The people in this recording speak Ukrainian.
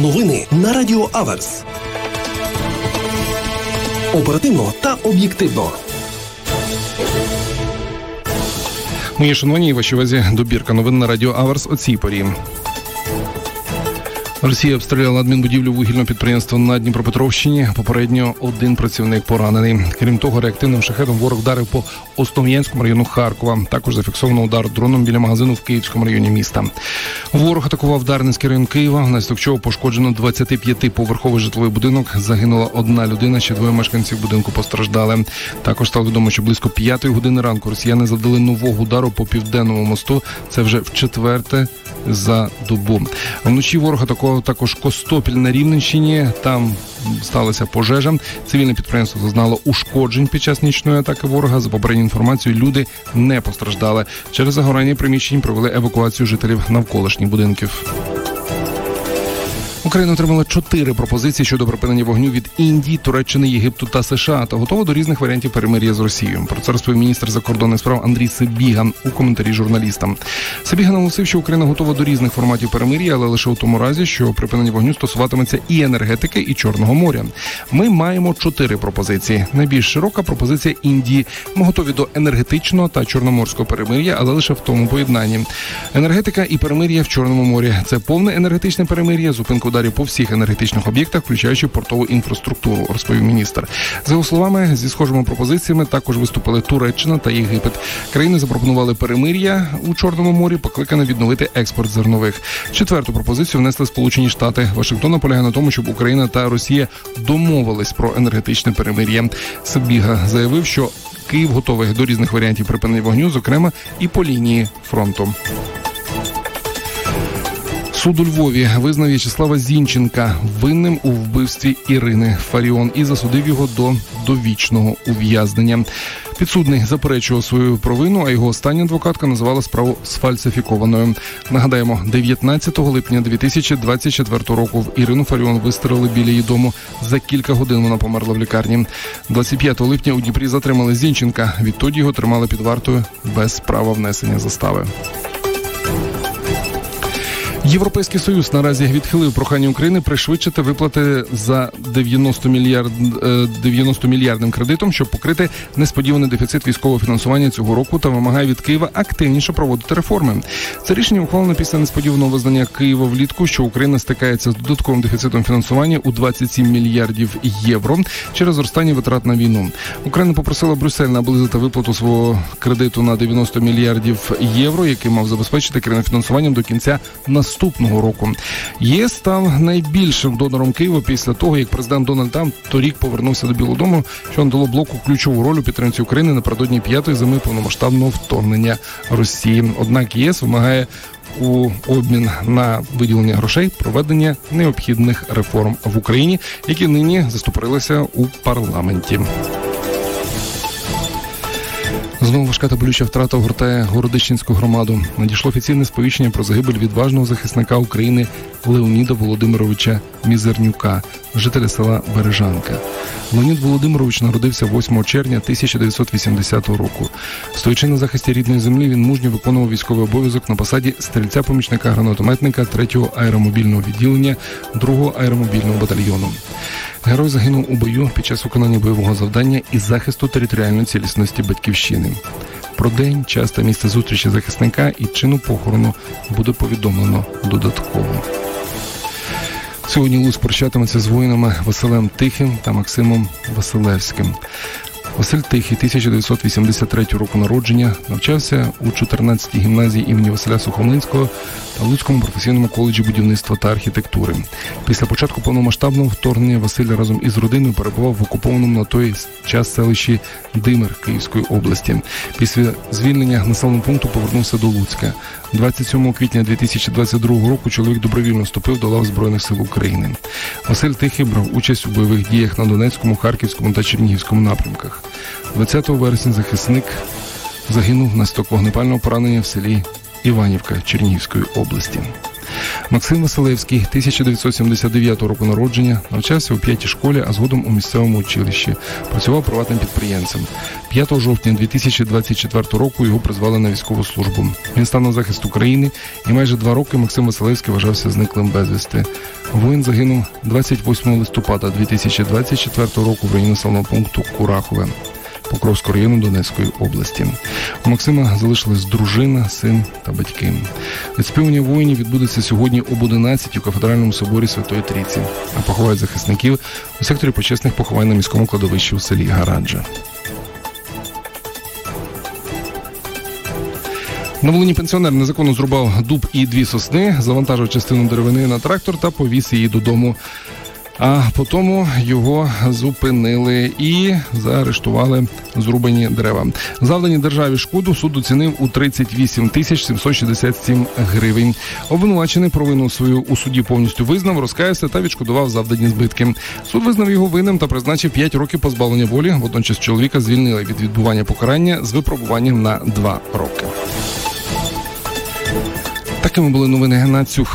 Новини на Радіо Аверс. Оперативно та об'єктивно. Мої шановані, вашій увазі добірка новин на Радіо Аверс о цій порі. Росія обстріляла адмінбудівлю вугільного підприємства на Дніпропетровщині. Попередньо один працівник поранений. Крім того, реактивним шахедом ворог вдарив по Основ'янському району Харкова. Також зафіксовано удар дроном біля магазину в Київському районі міста. Ворог атакував Дарницький район Києва, внаслідок чого пошкоджено 25-поверховий житловий будинок. Загинула одна людина, ще двоє мешканців будинку постраждали. Також стало відомо, що близько 5 години ранку росіяни завдали нового удару по Південному мосту. Це вже вчетверте за добу. Вночі ворог атакував також Костопіль на Рівненщині. Там сталася пожежа. Цивільне підприємство зазнало ушкоджень під час нічної атаки ворога. За попередньою інформацією, люди не постраждали. Через загорання приміщень провели евакуацію жителів навколишніх будинків. Україна отримала 4 пропозиції щодо припинення вогню від Індії, Туреччини, Єгипту та США та готова до різних варіантів перемир'я з Росією. Про це розповів міністр закордонних справ Андрій Сибіга у коментарі журналістам. Сибіга наголосив, що Україна готова до різних форматів перемир'я, але лише у тому разі, що припинення вогню стосуватиметься і енергетики, і Чорного моря. Ми маємо 4 пропозиції. Найбільш широка пропозиція Індії. Ми готові до енергетичного та чорноморського перемир'я, але лише в тому поєднанні. Енергетика і перемир'я в Чорному морі – це повне енергетичне перемир'я, зупинка ударів по всіх енергетичних об'єктах, включаючи портову інфраструктуру, розповів міністр. За його словами, зі схожими пропозиціями також виступили Туреччина та Єгипет. Країни запропонували перемир'я у Чорному морі, покликане відновити експорт зернових. 4-ту пропозицію внесли Сполучені Штати. Вашингтон наполягає на тому, щоб Україна та Росія домовились про енергетичне перемир'я. Сибіга заявив, що Київ готовий до різних варіантів припинення вогню, зокрема і по лінії фронту. Суд у Львові визнав В'ячеслава Зінченка винним у вбивстві Ірини Фаріон і засудив його до довічного ув'язнення. Підсудний заперечував свою провину, а його остання адвокатка називала справу сфальсифікованою. Нагадаємо, 19 липня 2024 року в Ірину Фаріон вистрелили біля її дому. За кілька годин вона померла в лікарні. 25 липня у Дніпрі затримали Зінченка. Відтоді його тримали під вартою без права внесення застави. Європейський Союз наразі відхилив прохання України пришвидшити виплати за 90 мільярдним кредитом, щоб покрити несподіваний дефіцит військового фінансування цього року та вимагає від Києва активніше проводити реформи. Це рішення ухвалено після несподіваного визнання Києва влітку, що Україна стикається з додатковим дефіцитом фінансування у 27 мільярдів євро через зростання витрат на війну. Україна попросила Брюссель наблизити виплату свого кредиту на 90 мільярдів євро, який мав забезпечити країну фінансуванням до кінця наступного року. ЄС став найбільшим донором Києва після того, як президент Дональд Трамп торік повернувся до Білого дому, що надало блоку ключову роль у підтримці України напередодні 5-ї зими повномасштабного вторгнення Росії. Однак ЄС вимагає у обмін на виділення грошей проведення необхідних реформ в Україні, які нині застопорилися у парламенті. Знову важка та болюча втрата огортає Городищенську громаду. Надійшло офіційне сповіщення про загибель відважного захисника України Леоніда Володимировича Мізернюка, жителя села Бережанка. Леонід Володимирович народився 8 червня 1980 року. Стоячи на захисті рідної землі, він мужньо виконував військовий обов'язок на посаді стрільця-помічника-гранатометника 3-го аеромобільного відділення 2-го аеромобільного батальйону. Герой загинув у бою під час виконання бойового завдання із захисту територіальної цілісності Батьківщини. Про день, час та місце зустрічі захисника і чину похорону буде повідомлено додатково. Сьогодні Луцьк прощатиметься з воїнами Василем Тихим та Максимом Василевським. Василь Тихий, 1983 року народження, навчався у 14-й гімназії імені Василя Сухомлинського та Луцькому професійному коледжі будівництва та архітектури. Після початку повномасштабного вторгнення Василь разом із родиною перебував в окупованому на той час селищі Димир Київської області. Після звільнення населеного пункту повернувся до Луцька. 27 квітня 2022 року чоловік добровільно вступив до лав Збройних сил України. Василь Тихий брав участь у бойових діях на Донецькому, Харківському та Чернігівському напрямках. 20 вересня захисник загинув внаслідок вогнепального поранення в селі Іванівка Чернігівської області. Максим Василевський, 1979 року народження, навчався у 5-й школі, а згодом у місцевому училищі. Працював приватним підприємцем. 5 жовтня 2024 року його призвали на військову службу. Він став на захист України, і майже 2 роки Максим Василевський вважався зниклим безвісти. Воїн загинув 28 листопада 2024 року в районі населеного пункту Курахове Покровського району Донецької області. У Максима залишились дружина, син та батьки. Відспівання воїнів відбудеться сьогодні об 11 у кафедральному соборі Святої Трійці, а поховають захисників у секторі почесних поховань на міському кладовищі у селі Гараджа. На Волині пенсіонер незаконно зрубав дуб і 2 сосни, завантажив частину деревини на трактор та повіз її додому. А потім його зупинили і заарештували зрубані дерева. Завдані державі шкоду суд оцінив у 38 767 гривень. Обвинувачений провину свою у суді повністю визнав, розкаявся та відшкодував завдані збитки. Суд визнав його винним та призначив 5 років позбавлення волі. Водночас чоловіка звільнили від відбування покарання з випробуванням на 2 роки. Такими були новини на цю